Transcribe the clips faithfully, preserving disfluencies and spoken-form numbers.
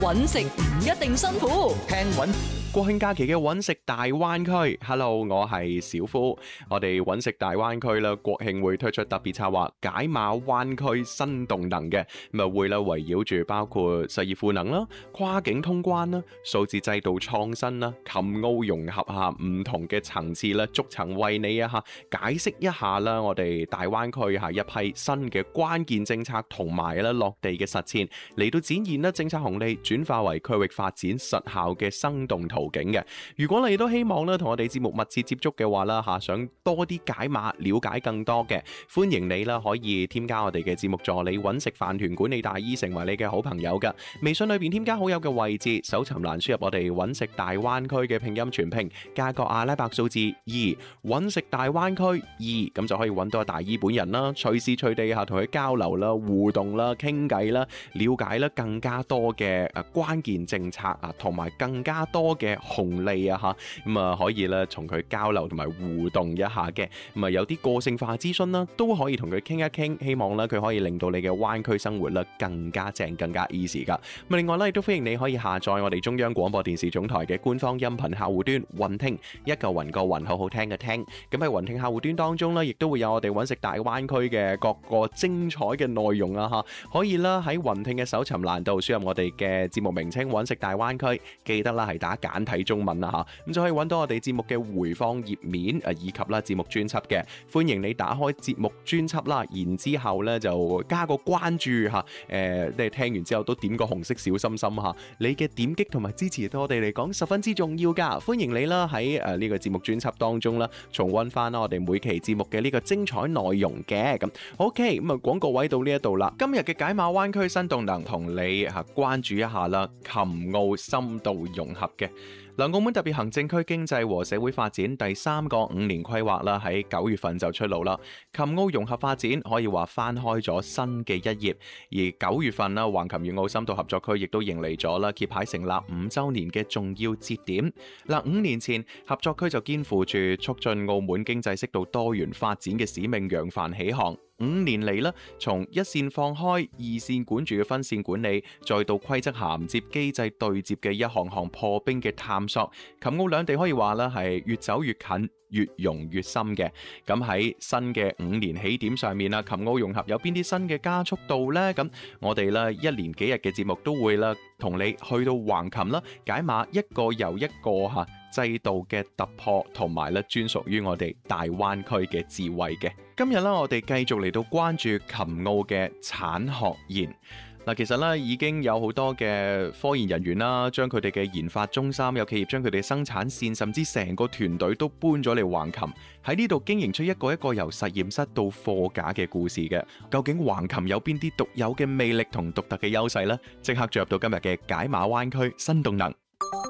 揾食唔一定辛苦， 聽揾國慶假期嘅揾食大灣區。Hello，我係小夫。我哋揾食大灣區啦，國慶會推出特別策劃解碼灣區新動能嘅，咁啊會啦圍繞住包括實業賦能啦、跨境通關啦、數字制度創新啦、琴澳融合下唔同嘅層次啦，逐層為你啊嚇解釋一下啦，我哋大灣區係一批新嘅關鍵政策同埋啦落地嘅實踐嚟到展現啦政策紅利轉化為區域發展實效嘅生動途徑嘅。如果你都希望咧同我哋節目密切接觸嘅話啦嚇，想多啲解碼了解更多嘅，歡迎你啦可以添加我哋嘅節目助理揾食飯團管理大姨成為你嘅好朋友噶。微信裏邊添加好友嘅位置，搜尋欄輸入我哋揾食大灣區嘅拼音全拼加個阿拉伯數字二，揾食大灣區二，咁就可以揾到大姨本人啦，隨時隨地嚇同佢交流啦、互動啦、傾偈啦、了解啦更加多嘅誒關鍵政策啊，同埋更加多嘅紅利啊嚇，咁啊可以咧同佢交流同埋互動一下嘅，咁啊有啲個性化諮詢啦，都可以同佢傾一傾，希望咧佢可以令到你嘅灣區生活咧更加正、更加 easy 噶。咁另外咧亦都歡迎你可以下載我哋中央廣播電視總台嘅官方音頻客戶端雲聽，一個雲個雲好好聽嘅聽。咁喺雲聽客戶端當中咧，亦都會有我哋揾食大灣區嘅各個精彩嘅內容啊嚇，可以啦喺雲聽嘅搜尋欄度輸入我哋嘅節目名稱揾食大灣區，記得啦係打簡體中文啦嚇，咁就可以揾到我哋節目嘅回放頁面誒以及啦節目專輯嘅。歡迎你打開節目專輯啦，然之後咧就加個關注嚇，誒你聽完之後都點個紅色小心心嚇，你嘅點擊同埋支持對我哋嚟講十分之重要噶。歡迎你啦喺誒呢個節目專輯當中啦，重溫翻啦我哋每期節目嘅呢個精彩內容嘅。咁 OK， 咁啊廣告位到呢一度啦，今日嘅解碼灣區新動能同你嚇關注一下啦，琴澳深度融合嘅。嗱，澳門特別行政區經濟和社會發展第三個五年規劃啦，喺九月份就出爐啦。琴澳融合發展可以話翻開咗新嘅一頁，而九月份啦，橫琴粵澳深度合作區亦都迎嚟咗啦揭牌成立五週年嘅重要節點。嗱，五年前合作區就肩負住促進澳門經濟適度多元發展嘅使命，揚帆起航。五年嚟咧，從一線放開、二線管住嘅分線管理，再到規則銜接、機制對接嘅一項項破冰嘅探索，琴澳兩地可以話咧係越走越近，越融越深嘅。咁喺新嘅五年起點上面啦，琴澳融合有邊啲新嘅加速度呢？咁我哋咧一連幾日嘅節目都會啦，同你去到橫琴啦，解碼一個又一個嚇制度嘅突破，同埋咧專屬於我哋大灣區嘅智慧嘅。今日咧，我哋繼續嚟到關注琴澳嘅產學研。嗱，其實咧已經有好多嘅科研人員啦，將佢哋嘅研發中心，有企業將佢哋嘅生產線，甚至成個團隊都搬咗嚟橫琴，喺呢度經營出一個一個由實驗室到貨架嘅故事嘅。究竟橫琴有邊啲獨有嘅魅力同獨特嘅優勢呢？即刻進入到今日嘅解碼灣區新動能，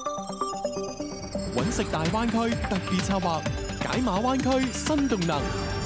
揾食大灣區特別策劃，解碼灣區新動能。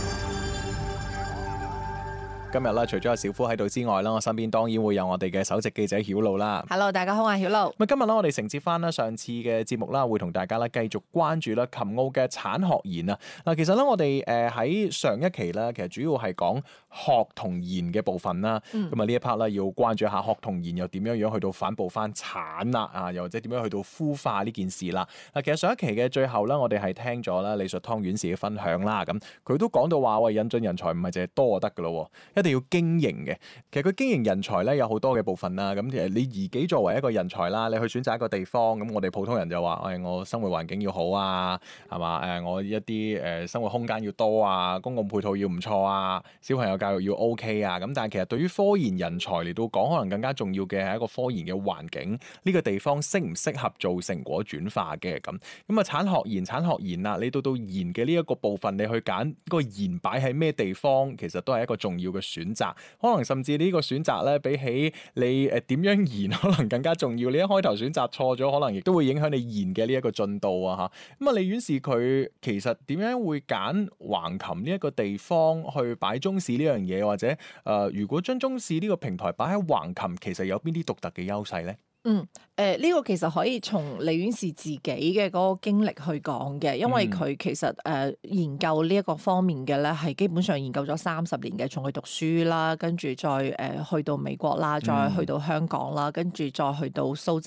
今日啦，除咗阿小夫喺度之外啦，我身邊當然會有我哋嘅首席記者曉露啦。 Hello， 大家好，我係曉露。 咁今日啦，我哋承接翻啦上次嘅節目啦，會同大家咧繼續關注啦琴澳嘅產學研啊。嗱，其實咧我哋誒喺上一期咧，其實主要係講學同研嘅部分啦。咁啊呢一 part 咧要關注下學同研又點樣樣去到反哺翻產啦啊，又或者點樣去到孵化呢件事啦。嗱，其實上一期嘅最後咧，我哋係聽咗啦李淑湯院士嘅分享啦。咁佢都講到話喂，引進人才唔係淨係多就得噶咯，一定要經營嘅。其實佢經營人才咧有好多嘅部分啦。咁其實你自己作為一個人才啦，你去選擇一個地方，咁我哋普通人就話，誒、哎，我生活環境要好啊，係嘛？誒，我一啲誒生活空間要多啊，公共配套要唔錯啊，小朋友教育要 OK 啊。咁但係其實對於科研人才嚟到講，可能更加重要嘅係一個科研嘅環境，呢、這個地方適唔適合做成果轉化嘅咁。咁啊，產學研、產學研啊，你到到研嘅呢一個部分，你去揀個研擺喺咩地方，其實都係一個重要嘅選擇。可能甚至呢個選擇咧，比起你誒點樣研，可能更加重要。你一開頭選擇錯咗，可能亦都會影響你研嘅呢一個進度啊！吓咁啊，李院士佢其實點樣會揀橫琴呢一個地方去擺中試呢樣嘢，或者誒、呃，如果將中試呢個平台擺喺橫琴，其實有邊啲獨特嘅優勢咧？ 嗯，誒、呃、呢、這個其實可以從李院士自己嘅嗰個經歷去講嘅，因為佢其實誒、呃、研究呢一個方面嘅咧，係基本上研究咗三十年嘅，從佢讀書啦，跟住再誒、呃、去到美國啦，再去到香港啦，跟住再去到蘇。